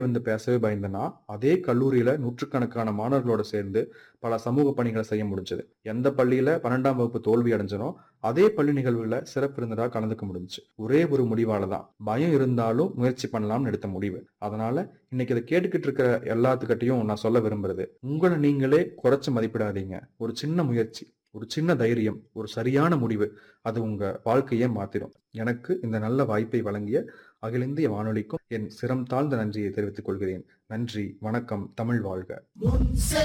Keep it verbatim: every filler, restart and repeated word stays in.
வந்து பேசவே பயந்தேன்னா, அதே கல்லூரியில நூற்றுக்கணக்கான மாணவர்களோட சேர்ந்து பல சமூக பணிகள செய்ய முடிஞ்சது. எந்த பள்ளியில பன்னிரண்டாம் வகுப்பு தோல்வி அடைஞ்சனோ, அதே பள்ளி நிகழ்வுல சிறப்பு விருந்தினரா கலந்துக்க முடிஞ்சுச்சு. ஒரே ஒரு முடிவால தான். பயம் இருந்தாலும் முயற்சி பண்ணலாம்னு எடுத்த முடிவு. அதனால இன்னைக்கு இத கேட்டுக்கிட்டு இருக்கிற எல்லாத்துக்கிட்டயும் நான் சொல்ல விரும்புறது, உங்கள நீங்களே குறைச்சு மதிப்பிடாதீங்க. ஒரு சின்ன முயற்சி, ஒரு சின்ன தைரியம், ஒரு சரியான முடிவு, அது உங்க வாழ்க்கையே மாத்திரும். எனக்கு இந்த நல்ல வாய்ப்பை வழங்கிய அகில இந்திய வானொலிக்கும் என் சிரம் தாழ்ந்த நன்றியை தெரிவித்துக் கொள்கிறேன். நன்றி, வணக்கம், தமிழ் வாழ்க.